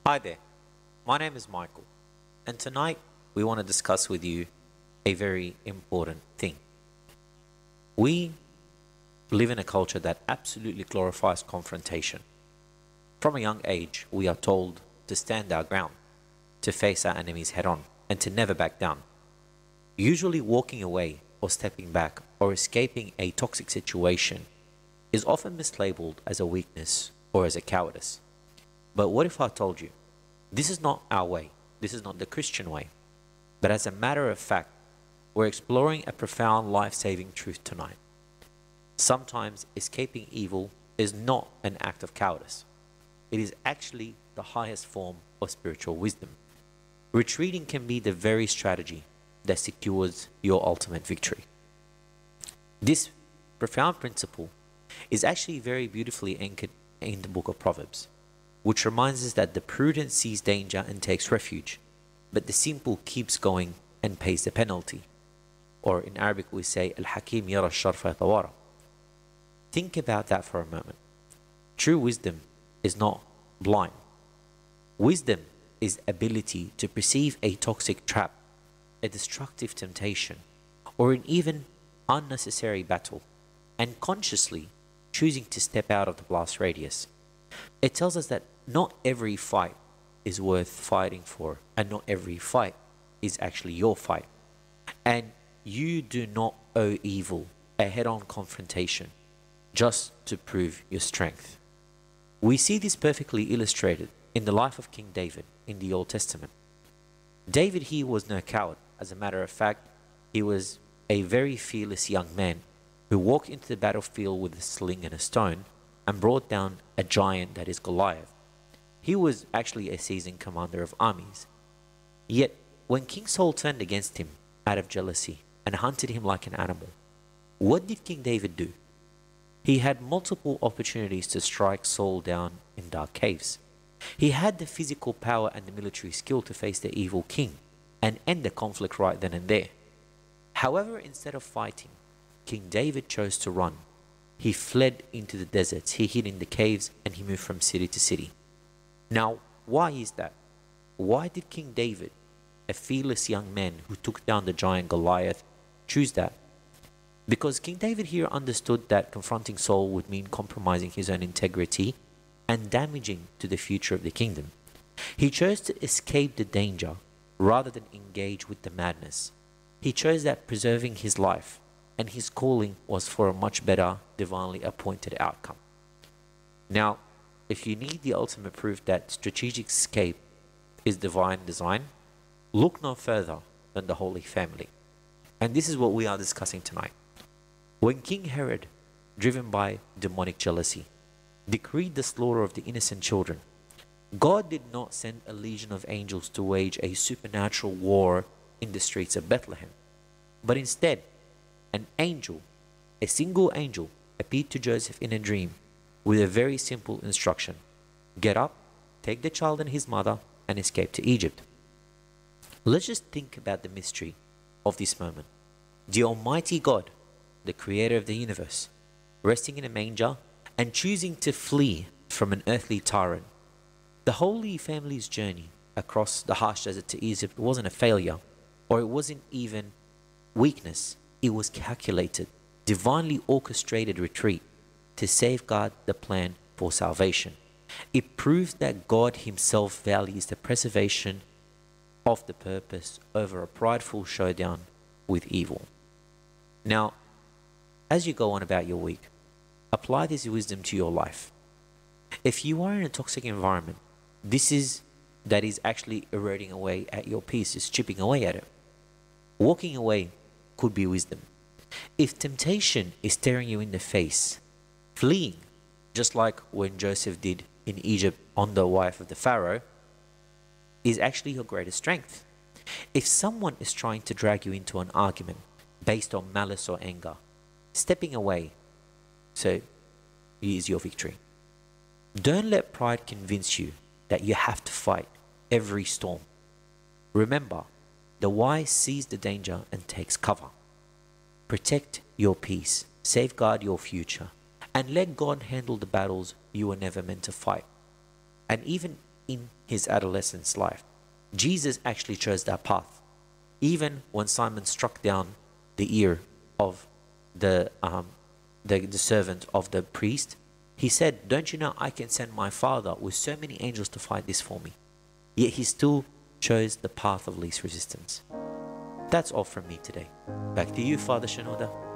Hi there, my name is Michael, and tonight we want to discuss with you a very important thing. We live in a culture that absolutely glorifies confrontation. From a young age, we are told to stand our ground, to face our enemies head on, and to never back down. Usually, walking away or stepping back or escaping a toxic situation is often mislabeled as a weakness or as a cowardice. But what if I told you this is not our way, this is not the Christian way, but as a matter of fact, we're exploring a profound life saving truth tonight. Sometimes escaping evil is not an act of cowardice, it is actually the highest form of spiritual wisdom. Retreating can be the very strategy that secures your ultimate victory. This profound principle is actually very beautifully anchored in the book of Proverbs, which reminds us that the prudent sees danger and takes refuge, but the simple keeps going and pays the penalty. Or in Arabic we say, Al-Hakim yara sharfa tawara. Think about that for a moment. True wisdom is not blind. Wisdom is ability to perceive a toxic trap, a destructive temptation, or an even unnecessary battle, and consciously choosing to step out of the blast radius. It tells us that not every fight is worth fighting for, and not every fight is actually your fight. And you do not owe evil a head on confrontation just to prove your strength. We see this perfectly illustrated in the life of King David in the Old Testament. David here was no coward. As a matter of fact, he was a very fearless young man who walked into the battlefield with a sling and a stone and brought down a giant that is Goliath. He was actually a seasoned commander of armies. Yet, when King Saul turned against him out of jealousy and hunted him like an animal, what did King David do? He had multiple opportunities to strike Saul down in dark caves. He had the physical power and the military skill to face the evil king and end the conflict right then and there. However, instead of fighting, King David chose to run. He fled into the deserts, he hid in the caves, and he moved from city to city. Now, why is that? Why did King David, a fearless young man who took down the giant Goliath, choose that? Because King David here understood that confronting Saul would mean compromising his own integrity and damaging to the future of the kingdom. He chose to escape the danger rather than engage with the madness. He chose that preserving his life and his calling was for a much better, divinely appointed outcome. Now, if you need the ultimate proof that strategic escape is divine design, look no further than the Holy Family. And this is what we are discussing tonight. When King Herod, driven by demonic jealousy, decreed the slaughter of the innocent children, God did not send a legion of angels to wage a supernatural war in the streets of Bethlehem, but instead, an angel, a single angel, appeared to Joseph in a dream with a very simple instruction: get up, take the child and his mother, and escape to Egypt. Let's just think about the mystery of this moment. The Almighty God, the creator of the universe, resting in a manger and choosing to flee from an earthly tyrant. The Holy Family's journey across the harsh desert to Egypt wasn't a failure, or it wasn't even weakness. It was calculated, divinely orchestrated retreat to safeguard the plan for salvation. It proves that God himself values the preservation of the purpose over a prideful showdown with evil. Now, as you go on about your week, apply this wisdom to your life. If you are in a toxic environment, that is actually eroding away at your peace, is chipping away at it. Walking away could be wisdom. If temptation is staring you in the face, fleeing, just like when Joseph did in Egypt on the wife of the Pharaoh, is actually your greatest strength. If someone is trying to drag you into an argument based on malice or anger, stepping away so is your victory. Don't let pride convince you that you have to fight every storm. Remember, the wise sees the danger and takes cover. Protect your peace, safeguard your future, and let God handle the battles you were never meant to fight. And even in his adolescence life. Jesus actually chose that path. Even when Simon struck down the ear of the servant of the priest, he said, "Don't you know I can send my Father with so many angels to fight this for me?" Yet he still chose the path of least resistance. That's all from me today. Back to you, Father Shenouda.